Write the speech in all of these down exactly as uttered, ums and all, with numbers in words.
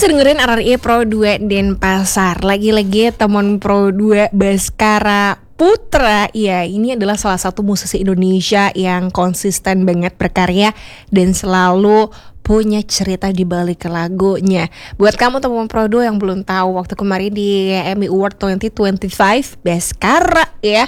masih dengerin R R I Pro dua Denpasar. Lagi-lagi teman Pro dua Baskara Putra. Ya, ini adalah salah satu musisi Indonesia yang konsisten banget berkarya dan selalu punya cerita di balik lagunya. Buat kamu teman Pro dua yang belum tahu, waktu kemarin di Emmy Award dua ribu dua puluh lima Baskara ya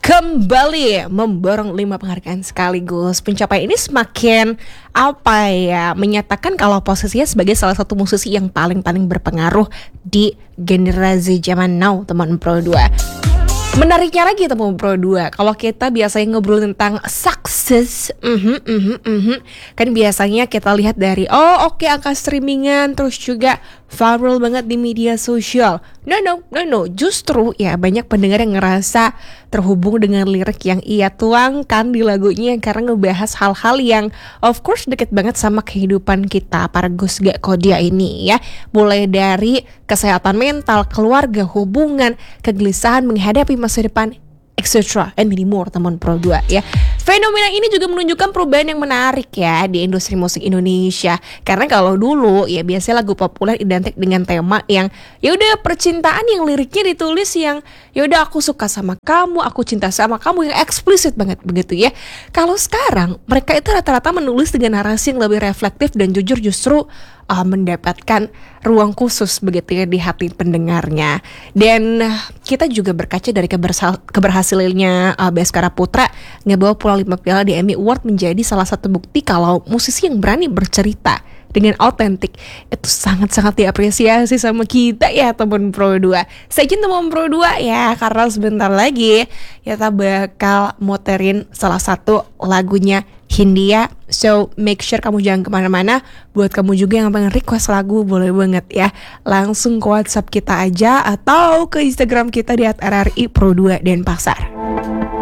kembali memborong lima penghargaan sekaligus. Pencapaian ini semakin apa ya, menyatakan kalau posisinya sebagai salah satu musisi yang paling-paling berpengaruh di generasi zaman now, teman Pro dua. Menariknya lagi teman Pro dua, kalau kita biasanya ngobrol tentang sukses, mm-hmm, mm-hmm, mm-hmm, kan biasanya kita lihat dari oh oke okay, angka streamingan, terus juga viral banget di media sosial. No no no no, justru ya banyak pendengar yang ngerasa terhubung dengan lirik yang ia tuangkan di lagunya karena ngebahas hal-hal yang of course deket banget sama kehidupan kita para Gus Gak Kodia ini ya. Mulai dari kesehatan mental, keluarga, hubungan, kegelisahan menghadapi masa depan, et cetera and many more, teman Pro dua ya. Fenomena ini juga menunjukkan perubahan yang menarik ya di industri musik Indonesia. Karena kalau dulu ya biasanya lagu populer identik dengan tema yang ya udah percintaan yang liriknya ditulis yang ya udah aku suka sama kamu, aku cinta sama kamu, yang eksplisit banget begitu ya. Kalau sekarang mereka itu rata-rata menulis dengan narasi yang lebih reflektif dan jujur, justru uh, mendapatkan ruang khusus begitu ya di hati pendengarnya. Dan uh, kita juga berkaca dari kebersa- keberhasilannya uh, Baskara Putra ngebawa pulang lima piala di Emmy Award menjadi salah satu bukti kalau musisi yang berani bercerita dengan autentik itu sangat-sangat diapresiasi sama kita ya teman Pro dua. Stay tune teman Pro dua ya, karena sebentar lagi kita bakal muterin salah satu lagunya Hindia. So make sure kamu jangan kemana-mana. Buat kamu juga yang pengen request lagu, boleh banget ya, langsung ke WhatsApp kita aja atau ke Instagram kita di at R R I Pro dua Denpasar.